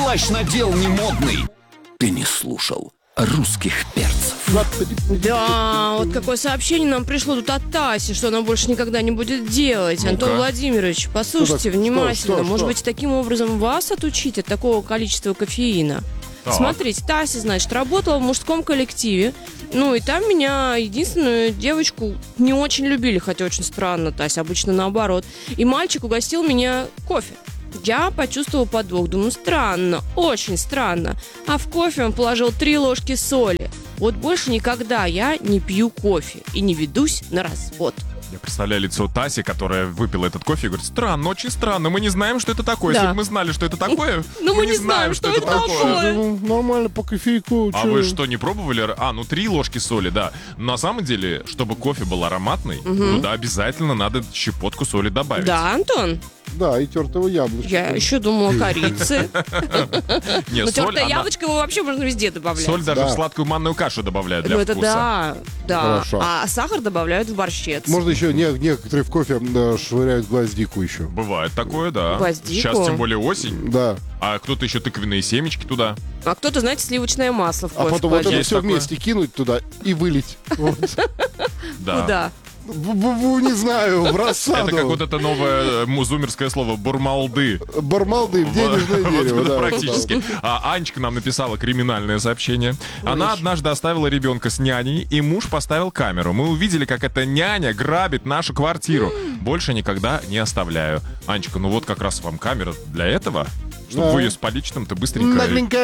плащ надел немодный. Ты не слушал русских перцев. Да, вот какое сообщение нам пришло тут от Таси, что она больше никогда не будет делать. Ну-ка. Антон Владимирович, послушайте внимательно. Что? Может быть, таким образом вас отучить от такого количества кофеина? Так. Смотрите, Тася, значит, работала в мужском коллективе. Ну, и там меня, единственную девочку, не очень любили, хотя очень странно, Тася, обычно наоборот. И мальчик угостил меня кофе. Я почувствовала подвох, думаю, странно, очень странно. А в кофе он положил 3 ложки соли. Вот больше никогда я не пью кофе и не ведусь на развод. Я представляю лицо Таси, которая выпила этот кофе и говорит: странно, очень странно, мы не знаем, что это такое. Да. Если бы мы знали, что это такое, Ну, мы не знаем, что это такое. Ну, Нормально по кофейку. А вы что, не пробовали? 3 ложки соли, да. На самом деле, чтобы кофе был ароматный, туда обязательно надо щепотку соли добавить. Да, Антон? Да, и тертого яблочка. Я еще думала корицы. Нет, Но соль, тертое яблочко его вообще можно везде добавлять. соль даже Да. в сладкую манную кашу добавляют для Ну, это вкуса. да. Хорошо. А сахар добавляют в борщец. Можно еще некоторые в кофе швыряют гвоздику еще. Бывает такое, да. Гвоздику? Сейчас тем более осень. Да. А кто-то еще тыквенные семечки туда. А кто-то, знаете, сливочное масло в А кофе потом вот это кладет. Есть все такое. вместе кинуть туда и вылить. Вот. Да. Куда? Не знаю, в рассаду. Это как вот это новое музумерское слово «бурмалды». Бармалды в денежное Вот дерево. это да, практически. А Анечка нам написала криминальное сообщение. Она однажды оставила ребенка с няней, и муж поставил камеру. Мы увидели, как эта няня грабит нашу квартиру. Больше никогда не оставляю. Анечка, ну вот как раз вам камера для этого, чтобы Да. вы ее с поличным-то быстренько... Нагленькая